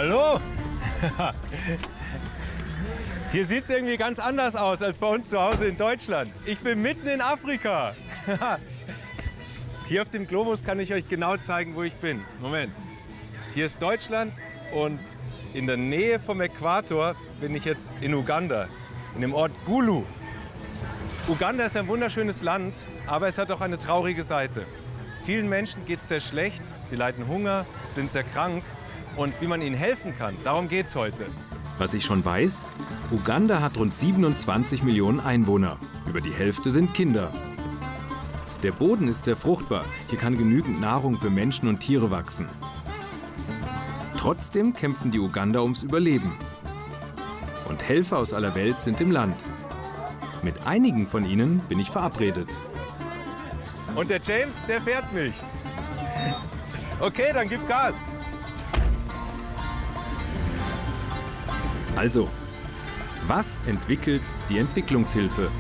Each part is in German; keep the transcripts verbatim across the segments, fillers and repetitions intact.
Hallo! Hier sieht es irgendwie ganz anders aus als bei uns zu Hause in Deutschland. Ich bin mitten in Afrika. Hier auf dem Globus kann ich euch genau zeigen, wo ich bin. Moment. Hier ist Deutschland und in der Nähe vom Äquator bin ich jetzt in Uganda, in dem Ort Gulu. Uganda ist ein wunderschönes Land, aber es hat auch eine traurige Seite. Vielen Menschen geht es sehr schlecht, sie leiden Hunger, sind sehr krank. Und wie man ihnen helfen kann, darum geht es heute. Was ich schon weiß, Uganda hat rund siebenundzwanzig Millionen Einwohner. Über die Hälfte sind Kinder. Der Boden ist sehr fruchtbar. Hier kann genügend Nahrung für Menschen und Tiere wachsen. Trotzdem kämpfen die Uganda ums Überleben. Und Helfer aus aller Welt sind im Land. Mit einigen von ihnen bin ich verabredet. Und der James, der fährt mich. Okay, dann gib Gas. Also, was entwickelt die Entwicklungshilfe?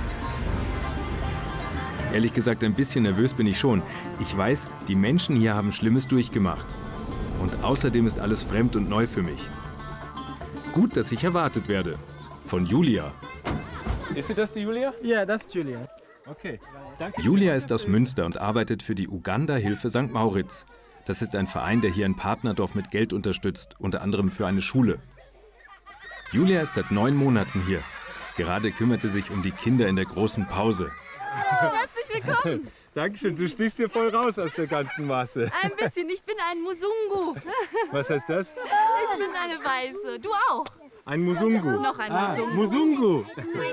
Ehrlich gesagt, ein bisschen nervös bin ich schon. Ich weiß, die Menschen hier haben Schlimmes durchgemacht. Und außerdem ist alles fremd und neu für mich. Gut, dass ich erwartet werde. Von Julia. Ist sie das, die Julia? Ja, das ist Julia. Okay, danke. Julia ist aus Münster und arbeitet für die Uganda-Hilfe Sankt Mauritz. Das ist ein Verein, der hier ein Partnerdorf mit Geld unterstützt, unter anderem für eine Schule. Julia ist seit neun Monaten hier. Gerade kümmert sie sich um die Kinder in der großen Pause. Herzlich willkommen. Dankeschön, du stichst hier voll raus aus der ganzen Masse. Ein bisschen, ich bin ein Musungu. Was heißt das? Ich bin eine Weiße. Du auch. Ein Musungu. Noch ein ah, Musungu. Musungu.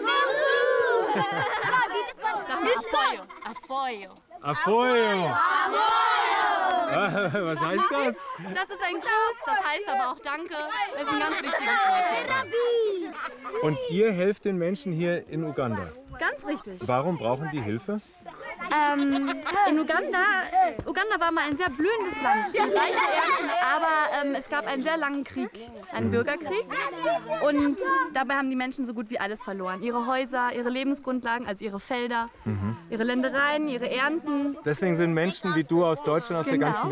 Sag mal Afoyo. Afoyo. Afoyo. Was heißt das? Das ist ein Gruß, das heißt aber auch Danke. Das ist ein ganz wichtiges Wort. Und ihr helft den Menschen hier in Uganda. Ganz richtig. Warum brauchen die Hilfe? Ähm, in Uganda, Uganda war mal ein sehr blühendes Land, reiche Ernten, aber ähm, es gab einen sehr langen Krieg, einen Bürgerkrieg. Und dabei haben die Menschen so gut wie alles verloren. Ihre Häuser, ihre Lebensgrundlagen, also ihre Felder, mhm. ihre Ländereien, ihre Ernten. Deswegen sind Menschen wie du aus Deutschland, aus genau. der ganzen Welt